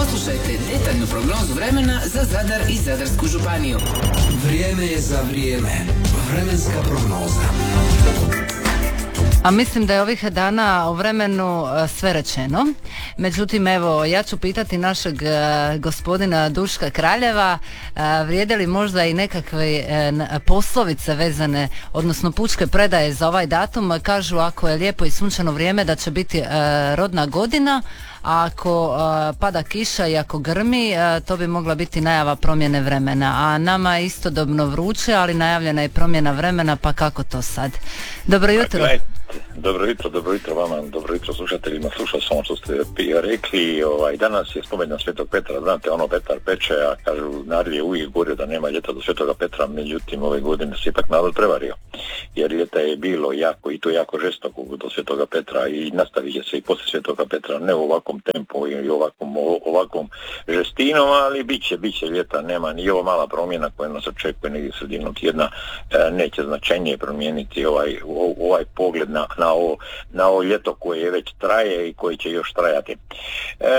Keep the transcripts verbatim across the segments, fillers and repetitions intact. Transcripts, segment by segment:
Poslušajte detaljnu prognozu vremena za Zadar i Zadarsku županiju. Vrijeme je za vrijeme. Vremenska prognoza. A mislim da je ovih dana o vremenu sve rečeno. Međutim, evo, ja ću pitati našeg gospodina Duška Kraljeva, vrijede li možda i nekakve poslovice vezane, odnosno pučke predaje za ovaj datum. Kažu, ako je lijepo i sunčano vrijeme, da će biti rodna godina, a ako pada kiša i ako grmi, to bi mogla biti najava promjene vremena. A nama je istodobno vruće, ali najavljena je promjena vremena, pa kako to sad? Dobro jutro. Dakle, dobro jutro, dobro jutro vama, dobro jutro slušateljima. Slušao sam što ste rekli. Ovaj, danas je spomendan Svetog Petra. Znate, ono Petar peče, a kažu narod je uvijek govorio da nema ljeta do Svetoga Petra, međutim ove godine se ipak narod prevario. Jer ljeta je bilo jako i to jako žestoko do Svetoga Petra i nastavit će se i poslije Svetoga Petra, ne u ovakvom tempu i ovakvom, ovakvom žestinom, ali bit će, bit će ljeta, nema ni ova mala promjena koja nas očekuje negdje sredinom tjedna, neće značajnije promijeniti ovaj, ovaj pogled na, na, ovo, na ovo ljeto koje već traje i koje će još trajati. E,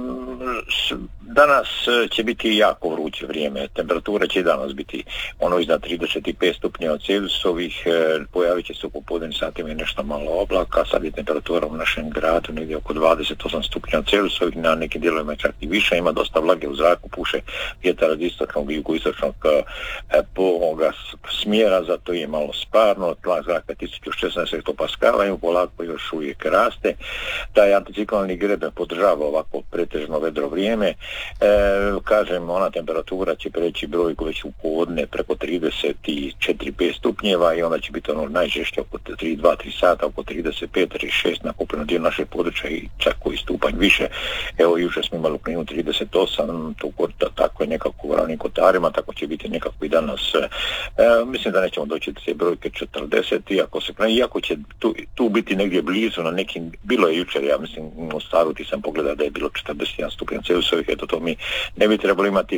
danas će biti jako vruće vrijeme, temperatura će i danas biti ono iznad trideset pet stupnjeva Celzijusovih, pojavit će se u popodnevnim satima i nešto malo oblaka, sad je temperatura u našem gradu negdje oko dvadeset osam stupnjeva Celzijusovih, na nekim dijelovima čak i više, ima dosta vlage u zraku, puše vjetar od istočnog i jugoistočnog pologa smjera, zato je malo sparno, tlak zraka tisuću šesnaest hektopaskala i polako još uvijek raste. Taj anticiklonalni greben podržava ovako pretežno vedro vrijeme. E, kažem, ona temperatura će preći brojku već u podne preko trideset četiri pet stupnjeva i onda će biti ono najžešće oko tri dva tri sata, oko trideset pet trideset šest na kopnenom dijelu našeg područja i čak koji stupanj više. Evo, jučer smo imali u Kninu trideset osam, to tako je nekako u Ravnim Kotarima, tako će biti nekako i danas. E, mislim da nećemo doći do te brojke četrdeset, iako, se, iako će tu, tu biti negdje blizu na nekim, bilo je jučer, ja mislim, u Staru ti sam pogledao da je bilo četrdeset jedan stupanj Celzijusovih, eto to mi ne bi trebalo imati.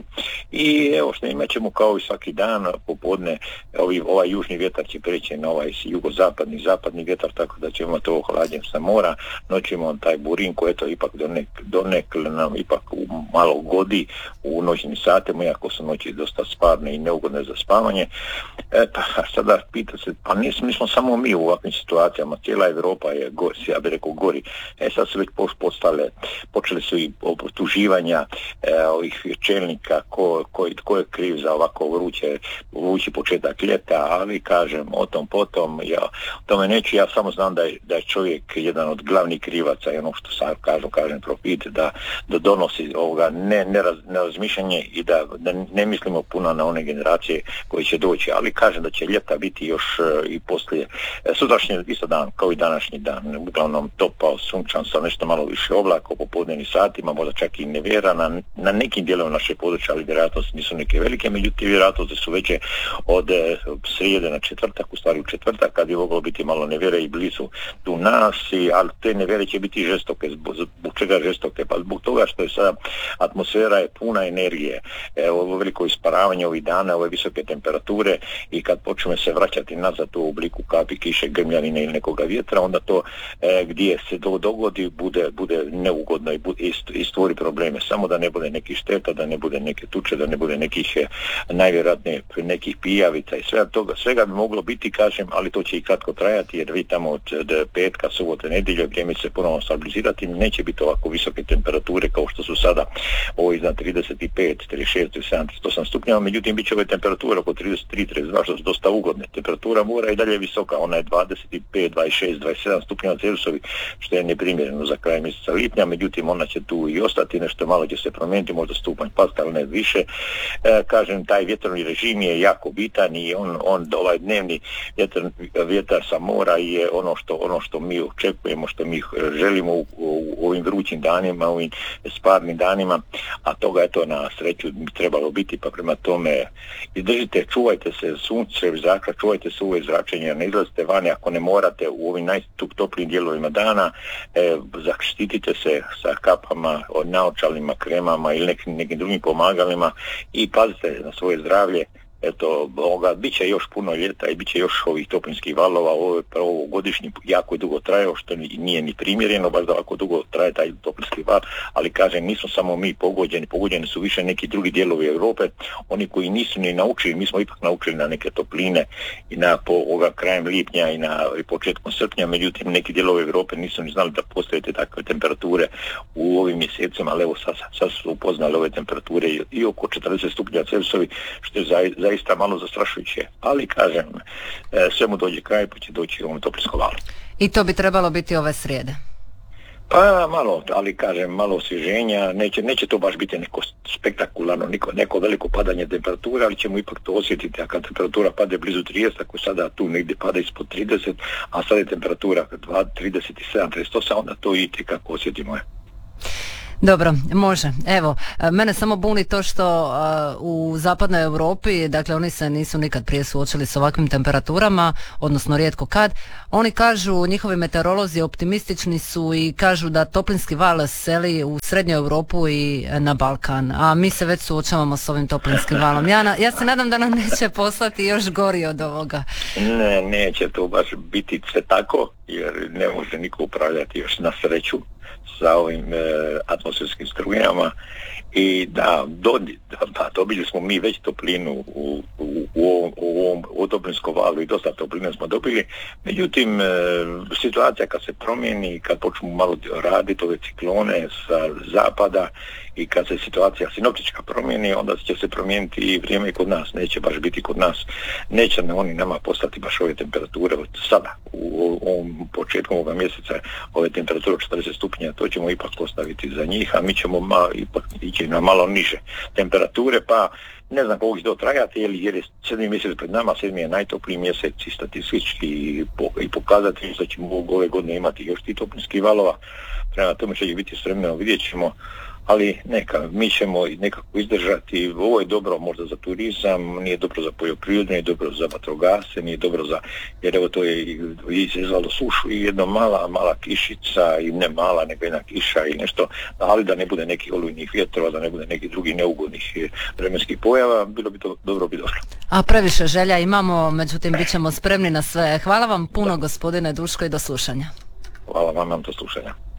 I evo što imat ćemo kao i svaki dan popodne, ovi, ovaj južni vjetar će preći na ovaj jugozapadni, zapadni vjetar, tako da ćemo imati ovo hlađenje sa mora, noćimo taj burin koji eto ipak donek, donekle nam ipak malo godi u noćnim satima, iako su noći dosta sparne i neugodne za spavanje. E, pa sada pita se, pa nismo, nismo samo mi u ovakvim situacijama, cijela Europa je, go, ja bih rekao, gori. E, sad su već postale, počeli su i optuživanja e, ovih čelnika ko, ko, ko je kriv za ovako vruće, vrući početak ljeta, ali kažem, o tom potom, ja o tome neću, ja samo znam da je, da je čovjek jedan od glavnih krivaca i ono što sam kažem, kažem profit, da, da donosi ovoga ne, ne, raz, ne razmišljanje i da, da ne mislimo puno na one generacije koje će doći, ali kažem da će ljeta biti još uh, i poslije. E, sutrašnji isto dan, kao i današnji dan, uglavnom topao, sunčan sa nešto malo više oblaka u popodnevnim satima, možda čak i nevjera na, na nekim dijelovima naše područja, ali vjerojatnosti nisu neke velike, međutim vjerojatnosti su veće od e, srijede na četvrtak, u stvari u četvrtak, kad je moglo biti malo nevjere i blizu tu nas, i, ali te nevjere će biti žestoke. Zbog, zbog čega žestoke? Pa zbog toga što je sada atmosfera je puna energije, e, ovo veliko isparavanje ovih dana, ove visoke temperature, i kad počne se vraćati nazad u obliku kapi, kiše, grmljavine ili nekoga vjetra, onda to e, gdje se to dogodi bude, bude neugodno i, bude, i stvori probleme. Samo da ne bude nekih šteta, da ne bude neke tuče, da ne bude nekih e, najvjerojatnije nekih pijavica i svega toga, svega bi moglo biti, kažem, ali to će i kratko trajati, jer vi tamo od, od petka, subote, nedjelje vrijeme se ponovno stabilizirati, neće biti ovako visoke temperature kao što su sada, ovo iznad trideset pet, trideset šest, trideset sedam, trideset osam stupnjeva, međutim bit će ove temperature oko trideset tri, trideset dva, što su dosta ugodne. Temperatura mora i dalje visoka, ona je dvadeset pet, dvadeset šest, dvadeset sedam stupnjeva Celzijusovih, što je neprimjereno za kraj mjeseca lipnja, međutim ona će tu i ostati, nešto malo će se promijeniti, možda stupanj pasta, ali ne više. E, kažem, taj vjetrni režim je jako bitan i on, on ovaj dnevni vjetar, vjetar sa mora je ono što, ono što mi očekujemo, što mi želimo u, u, u ovim vrućim danima, u ovim sparnim danima, a toga je to na sreću trebalo biti, pa prema tome izdržite, čuvajte se sunce, zraka, čuvajte se uve zračenja, ne izlazite vani ako ne morate u ovim najtoplijim dijelovima dana, e, zaštitite se sa kapama, naočalima, kremama ili nekim, nekim drugim pomagalima i pazite na svoje zdravlje, eto, ovoga, bit će još puno ljeta i bit će još ovih toplinskih valova, ovo je prvo godišnji, jako je dugo trajao, što nije ni primjereno, baš da ovako dugo traje taj toplinski val, ali kažem, nismo samo mi pogođeni, pogođeni su više neki drugi dijelovi Europe, oni koji nisu ni naučili, mi smo ipak naučili na neke topline i na po ovoga krajem lipnja i na i početkom srpnja, međutim neki dijelovi Europe nisu ni znali da postoje te takve temperature u ovim mjesecima, ali evo sad, sad su upoznali ove temperature i, i oko četrdeset stupnja Celsijusovi, što je za, zaista malo zastrašujuće, ali kažem, sve mu dođe kraj pa će doći ovom toplinskom valu. I to bi trebalo biti ove srijede? Pa malo, ali kažem, malo osvježenja, neće, neće to baš biti neko spektakularno, neko, neko veliko padanje temperature, ali ćemo ipak to osjetiti, a kad temperatura pade blizu trideset, ako sada tu negdje pada ispod trideset, a sada je temperatura trideset sedam trideset osam, onda to i tekako osjetimo. Dobro, može. Evo, mene samo buni to što uh, u zapadnoj Europi, dakle oni se nisu nikad prije suočili s ovakvim temperaturama, odnosno rijetko kad. Oni kažu, njihovi meteorolozi optimistični su i kažu da toplinski val seli u srednju Europu i na Balkan, a mi se već suočavamo s ovim toplinskim valom. Ja, na, ja se nadam da nam neće poslati još gori od ovoga. Ne, neće to baš biti sve tako, jer ne može niko upravljati još na sreću sa ovim e, atmosferskim strujama i da, do, da dobili smo mi već toplinu u, u, u ovom, u ovom u toplinskom valu i dosta topline smo dobili, međutim e, situacija kad se promijeni, kad počnu malo raditi ove ciklone sa zapada i kad se situacija sinoptička promijeni, onda će se promijeniti i vrijeme kod nas, neće baš biti kod nas, neće ne oni nama postati baš ove temperature od sada, u ovom početkom ovoga mjeseca ove temperature četrdeset stupnja, to ćemo ipak ostaviti za njih, a mi ćemo ma, ipak ići na malo niže temperature, pa ne znam koliko će to trajati, jer je sedmi mjesec pred nama, sedmi je najtopliji mjesec i statistički i, po, i pokazati da ćemo ove godine imati još ti toplinskih valova, prema tome će ih biti s vremenom, vidjet ćemo, ali neka, mi ćemo nekako izdržati, ovo je dobro možda za turizam, nije dobro za poljoprivredu, nije dobro za vatrogasce, nije dobro za, jer evo to je izazvalo sušu i jedna mala, mala kišica i ne mala, nego jedna kiša i nešto, ali da ne bude nekih olujnih vjetrova, da ne bude nekih drugih neugodnih vremenskih pojava, bilo bi to dobro bi došlo. A previše želja imamo, međutim bit ćemo spremni na sve. Hvala vam puno, gospodine Duško, i do slušanja. Hvala vam, do slušanja.